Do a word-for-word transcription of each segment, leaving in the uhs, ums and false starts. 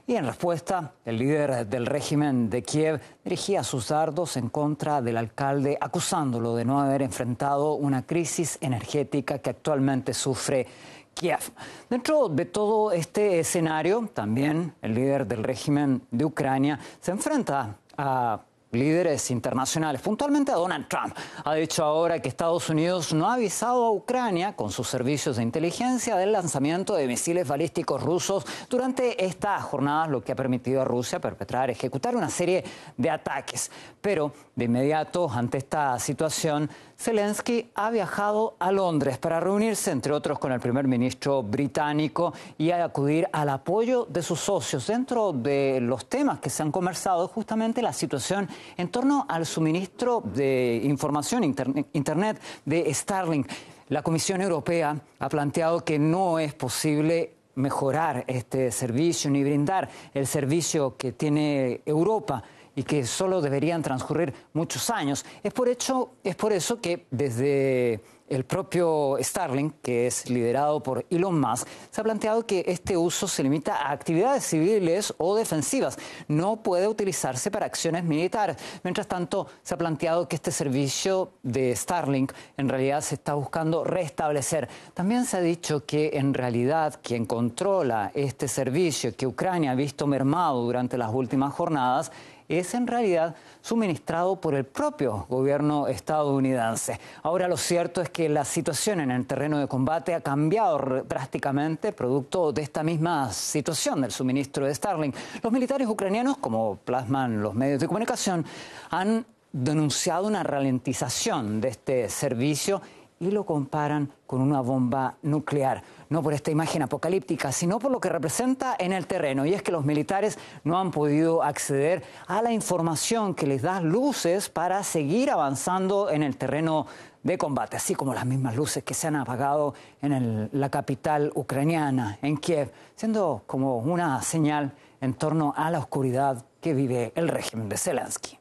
Y en respuesta, el líder del régimen de Kiev dirigía sus dardos en contra del alcalde, acusándolo de no haber enfrentado una crisis energética que actualmente sufre Kiev. Dentro de todo este escenario, también el líder del régimen de Ucrania se enfrenta a líderes internacionales, puntualmente a Donald Trump. Ha dicho ahora que Estados Unidos no ha avisado a Ucrania con sus servicios de inteligencia del lanzamiento de misiles balísticos rusos durante estas jornadas, lo que ha permitido a Rusia perpetrar, ejecutar una serie de ataques. Pero de inmediato, ante esta situación, Zelensky ha viajado a Londres para reunirse, entre otros, con el primer ministro británico y a acudir al apoyo de sus socios. Dentro de los temas que se han conversado, justamente la situación en torno al suministro de información, internet de Starlink. La Comisión Europea ha planteado que no es posible mejorar este servicio ni brindar el servicio que tiene Europa y que solo deberían transcurrir muchos años. Es por, hecho, es por eso que desde el propio Starlink, que es liderado por Elon Musk, se ha planteado que este uso se limita a actividades civiles o defensivas. No puede utilizarse para acciones militares. Mientras tanto, se ha planteado que este servicio de Starlink en realidad se está buscando restablecer. También se ha dicho que en realidad quien controla este servicio que Ucrania ha visto mermado durante las últimas jornadas es en realidad suministrado por el propio gobierno estadounidense. Ahora, lo cierto es que la situación en el terreno de combate ha cambiado drásticamente producto de esta misma situación del suministro de Starlink. Los militares ucranianos, como plasman los medios de comunicación, han denunciado una ralentización de este servicio y lo comparan con una bomba nuclear. No por esta imagen apocalíptica, sino por lo que representa en el terreno. Y es que los militares no han podido acceder a la información que les da luces para seguir avanzando en el terreno de combate, así como las mismas luces que se han apagado en el, la capital ucraniana, en Kiev, siendo como una señal en torno a la oscuridad que vive el régimen de Zelensky.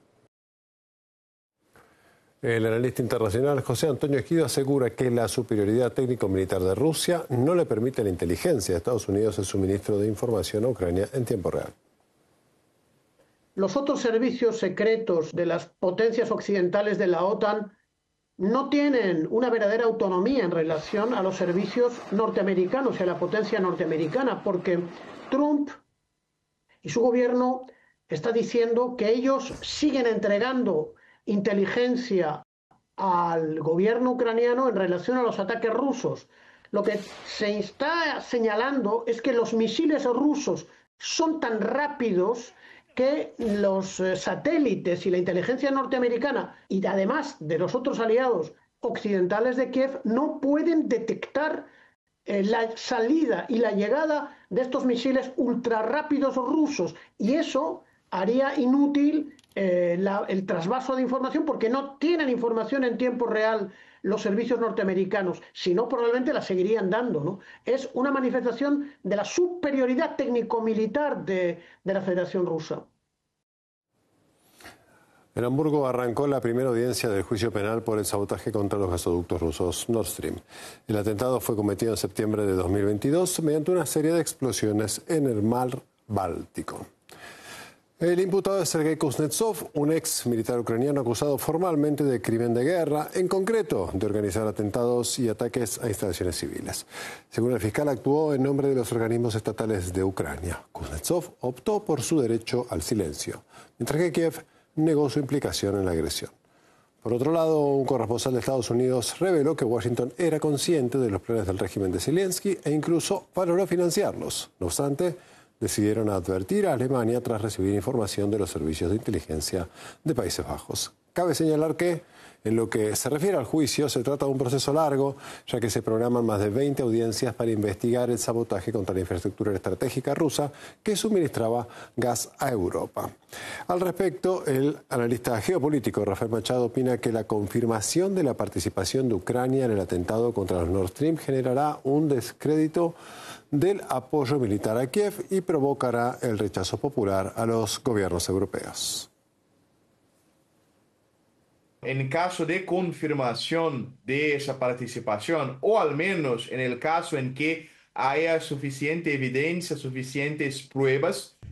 El analista internacional José Antonio Ejido asegura que la superioridad técnico-militar de Rusia no le permite a la inteligencia de Estados Unidos el suministro de información a Ucrania en tiempo real. Los otros servicios secretos de las potencias occidentales de la OTAN no tienen una verdadera autonomía en relación a los servicios norteamericanos y a la potencia norteamericana, porque Trump y su gobierno está diciendo que ellos siguen entregando inteligencia al gobierno ucraniano en relación a los ataques rusos. Lo que se está señalando es que los misiles rusos son tan rápidos que los satélites y la inteligencia norteamericana y además de los otros aliados occidentales de Kiev no pueden detectar eh, la salida y la llegada de estos misiles ultrarrápidos rusos, y eso haría inútil Eh, la, el trasvaso de información, porque no tienen información en tiempo real los servicios norteamericanos, si no probablemente la seguirían dando, ¿no? Es una manifestación de la superioridad técnico-militar de, de la Federación Rusa. En Hamburgo arrancó la primera audiencia del juicio penal por el sabotaje contra los gasoductos rusos Nord Stream. El atentado fue cometido en septiembre de dos mil veintidós mediante una serie de explosiones en el mar Báltico. El imputado es Sergei Kuznetsov, un ex militar ucraniano acusado formalmente de crimen de guerra, en concreto de organizar atentados y ataques a instalaciones civiles. Según el fiscal, actuó en nombre de los organismos estatales de Ucrania. Kuznetsov optó por su derecho al silencio, mientras que Kiev negó su implicación en la agresión. Por otro lado, un corresponsal de Estados Unidos reveló que Washington era consciente de los planes del régimen de Zelensky e incluso valoró financiarlos. No obstante, decidieron advertir a Alemania tras recibir información de los servicios de inteligencia de Países Bajos. Cabe señalar que, en lo que se refiere al juicio, se trata de un proceso largo, ya que se programan más de veinte audiencias para investigar el sabotaje contra la infraestructura estratégica rusa que suministraba gas a Europa. Al respecto, el analista geopolítico Rafael Machado opina que la confirmación de la participación de Ucrania en el atentado contra los Nord Stream generará un descrédito del apoyo militar a Kiev y provocará el rechazo popular a los gobiernos europeos. En caso de confirmación de esa participación, o al menos en el caso en que haya suficiente evidencia, suficientes pruebas